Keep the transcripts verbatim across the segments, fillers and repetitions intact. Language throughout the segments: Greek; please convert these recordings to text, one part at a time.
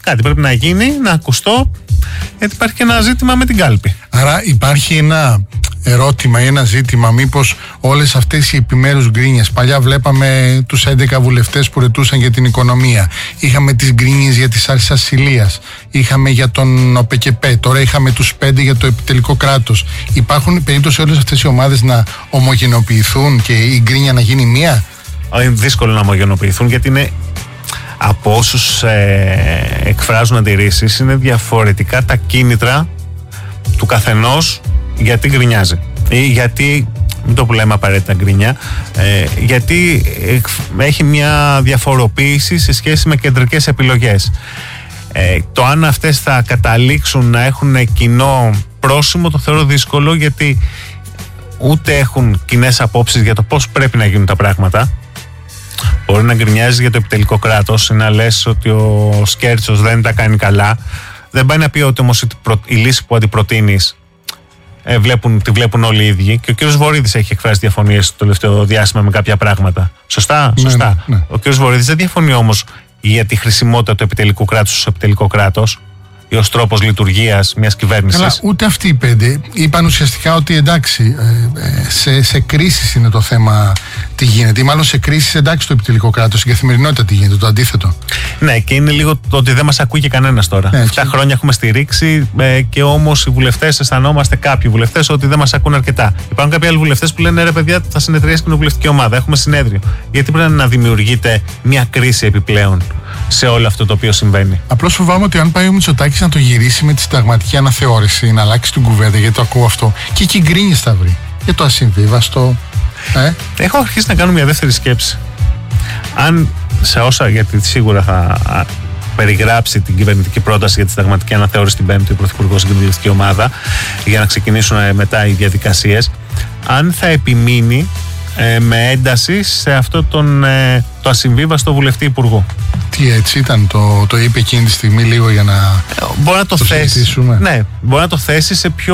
κάτι πρέπει να γίνει, να ακουστώ, γιατί υπάρχει και ένα ζήτημα με την κάλπη. Άρα υπάρχει ένα ερώτημα ή ένα ζήτημα, μήπως όλες αυτές οι επιμέρους γκρίνιες, παλιά βλέπαμε τους έντεκα βουλευτές που ρετούσαν για την οικονομία, είχαμε τις γκρίνιες για τις άρσεις ασυλίας, είχαμε για τον ΟΠΕΚΕΠΕ, τώρα είχαμε τους πέντε για το επιτελικό κράτος. Υπάρχουν περίπτωση όλες αυτές οι ομάδες να ομογενοποιηθούν και η γκρίνια να γίνει μία? Είναι δύσκολο να ομογενοποιηθούν, γιατί είναι, από όσους ε, εκφράζουν αντιρρήσεις, είναι διαφορετικά τα κίνητρα του καθενός γιατί γκρινιάζει ή γιατί, μην το που λέμε απαραίτητα γκρινιά, ε, γιατί έχει μια διαφοροποίηση σε σχέση με κεντρικές επιλογές. Ε, το αν αυτές θα καταλήξουν να έχουν κοινό πρόσημο το θεωρώ δύσκολο, γιατί ούτε έχουν κοινές απόψεις για το πώς πρέπει να γίνουν τα πράγματα. Μπορεί να γκρινιάζει για το επιτελικό κράτος ή να λες ότι ο Σκέρτσος δεν τα κάνει καλά. Δεν πάει να πει ότι όμως η λύση που αντιπροτείνεις ε, βλέπουν, τη βλέπουν όλοι οι ίδιοι. Και ο κ. Βορίδης έχει εκφράσει διαφωνίες στο τελευταίο διάστημα με κάποια πράγματα. Σωστά, ναι, σωστά. Ναι, ναι. Ο κ. Βορίδης δεν διαφωνεί όμως για τη χρησιμότητα του επιτελικού κράτους ως επιτελικό κράτος ή ως τρόπος λειτουργίας μιας κυβέρνησης. Καλά, ούτε αυτοί οι πέντε είπαν ουσιαστικά ότι εντάξει, ε, ε, σε, σε κρίσεις είναι το θέμα τι γίνεται, ή μάλλον σε κρίσεις εντάξει το επιτελικό κράτος, στην καθημερινότητα τι γίνεται, το αντίθετο. Ναι, και είναι λίγο το ότι δεν μας ακούει και κανένας τώρα. Ναι, Εφτά και... χρόνια έχουμε στηρίξει ε, και όμως οι βουλευτές, αισθανόμαστε κάποιοι βουλευτές ότι δεν μας ακούν αρκετά. Υπάρχουν κάποιοι άλλοι βουλευτές που λένε ρε παιδιά, θα συνεδριάσει κοινοβουλευτική ομάδα, έχουμε συνέδριο. Γιατί πρέπει να δημιουργείται μια κρίση επιπλέον σε όλο αυτό το οποίο συμβαίνει. Απλώς φοβάμαι ότι αν πάει ο Μητσοτάκης να το γυρίσει με τη συνταγματική αναθεώρηση, να αλλάξει την κουβέντα, γιατί το ακούω αυτό, και εκεί γκρίνιες θα βρει. Για το ασυμβίβαστο. Ε? Έχω αρχίσει να κάνω μια δεύτερη σκέψη. Αν σε όσα, γιατί σίγουρα θα περιγράψει την κυβερνητική πρόταση για τη συνταγματική αναθεώρηση την Πέμπτη, ο Πρωθυπουργός στην κοινοβουλευτική ομάδα, για να ξεκινήσουν μετά οι διαδικασίες, αν θα επιμείνει ε, με ένταση σε αυτό τον, ε, το ασυμβίβαστο βουλευτή υπουργό. Τι έτσι ήταν, το, το είπε εκείνη τη στιγμή λίγο για να ε, μπορεί να το, το θέσει. Ναι, μπορεί να το θέσει σε πιο,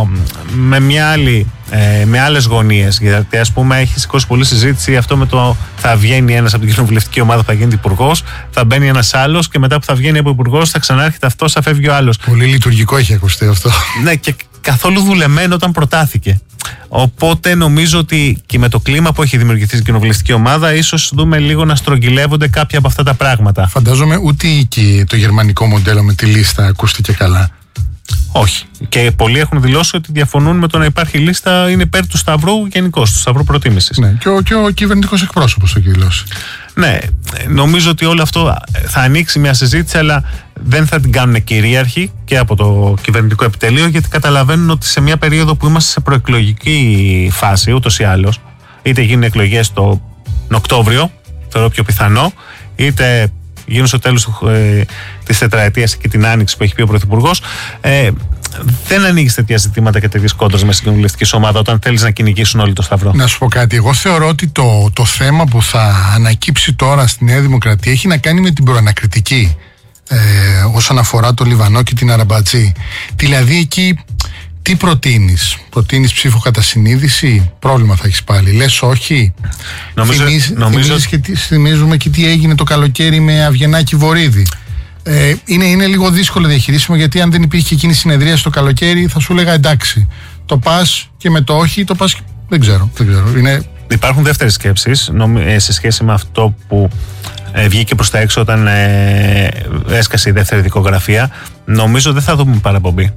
με μια άλλη, ε, με άλλες γωνίες. Γιατί ας πούμε έχει σηκώσει πολλή συζήτηση αυτό με το θα βγαίνει ένας από την κοινοβουλευτική ομάδα, θα γίνει υπουργός, θα μπαίνει ένας άλλος και μετά που θα βγαίνει από υπουργός θα ξανάρχεται αυτός, θα φεύγει ο άλλος. Πολύ λειτουργικό έχει ακουστεί αυτό. Ναι, και καθόλου δουλεμένο όταν προτάθηκε. Οπότε νομίζω ότι και με το κλίμα που έχει δημιουργηθεί στην κοινοβουλευτική ομάδα, ίσως δούμε λίγο να στρογγυλεύονται κάποια από αυτά τα πράγματα. Φαντάζομαι ούτε και το γερμανικό μοντέλο με τη λίστα ακούστηκε καλά. Όχι. Και πολλοί έχουν δηλώσει ότι διαφωνούν με το να υπάρχει λίστα, είναι υπέρ του Σταυρού γενικώς, του Σταυρού προτίμησης. Ναι, και ο, και ο κυβερνητικός εκπρόσωπος το έχει δηλώσει. Ναι, νομίζω ότι όλο αυτό θα ανοίξει μια συζήτηση, αλλά δεν θα την κάνουν κυρίαρχοι και από το κυβερνητικό επιτελείο, γιατί καταλαβαίνουν ότι σε μια περίοδο που είμαστε σε προεκλογική φάση, ούτως ή άλλως, είτε γίνουν εκλογές τον Οκτώβριο, θεωρώ πιο πιθανό, είτε γίνουν στο τέλος ε, της τετραετίας και την άνοιξη που έχει πει ο Πρωθυπουργός, ε, δεν ανοίγει τέτοια ζητήματα και τέτοιες κόντρες μέσα στην κοινοβουλευτική ομάδα όταν θέλεις να κυνηγήσουν όλοι το Σταυρό. Να σου πω κάτι. Εγώ θεωρώ ότι το, το θέμα που θα ανακύψει τώρα στη Νέα Δημοκρατία έχει να κάνει με την προανακριτική ε, όσον αφορά το Λιβανό και την Αραμπατζή. Δηλαδή εκεί τι προτείνεις? Προτείνεις ψήφο κατά συνείδηση? Πρόβλημα θα έχεις πάλι. Λες όχι? Νομίζω, Θυμίζ, νομίζω... και τι, θυμίζουμε και τι έγινε το καλοκαίρι με Αυγενάκη Βορίδη. Ε, είναι, είναι λίγο δύσκολο διαχειρίσιμο, γιατί αν δεν υπήρχε εκείνη η συνεδρία στο καλοκαίρι θα σου έλεγα εντάξει, το πας, και με το όχι το πας, δεν ξέρω, δεν ξέρω. Είναι... Υπάρχουν δεύτερες σκέψεις νομι... σε σχέση με αυτό που ε, βγήκε προς τα έξω όταν ε, έσκασε η δεύτερη δικογραφία. Νομίζω δεν θα δούμε παραπομπή.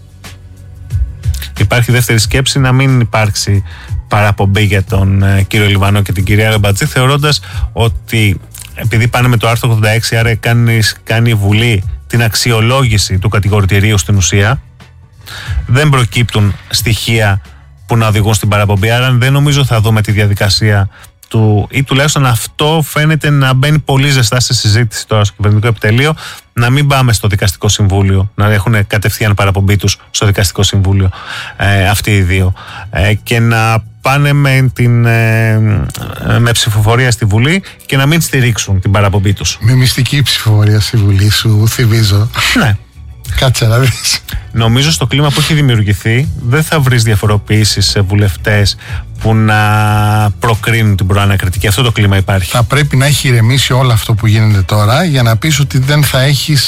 Υπάρχει δεύτερη σκέψη να μην υπάρξει παραπομπή για τον ε, κύριο Λιβανό και την κυρία Αραμπατζή, θεωρώντας ότι επειδή πάνε με το άρθρο ογδόντα έξι, άρα κάνει, κάνει η Βουλή την αξιολόγηση του κατηγορητηρίου στην ουσία, δεν προκύπτουν στοιχεία που να οδηγούν στην παραπομπή, άρα δεν νομίζω θα δούμε τη διαδικασία του, ή τουλάχιστον αυτό φαίνεται να μπαίνει πολύ ζεστά σε συζήτηση τώρα στο κυβερνητικό επιτελείο, να μην πάμε στο δικαστικό συμβούλιο, να έχουν κατευθείαν παραπομπή τους στο δικαστικό συμβούλιο ε, αυτοί οι δύο, ε, και να πάνε με, την, ε, με ψηφοφορία στη Βουλή και να μην στηρίξουν την παραπομπή τους. Με μυστική ψηφοφορία στη Βουλή σου θυμίζω. Ναι. Κάτσε να δεις. Νομίζω στο κλίμα που έχει δημιουργηθεί δεν θα βρεις διαφοροποιήσεις σε βουλευτές που να προκρίνουν την προανακριτική. Αυτό το κλίμα υπάρχει. Θα πρέπει να έχει ηρεμήσει όλο αυτό που γίνεται τώρα για να πεις ότι δεν θα έχεις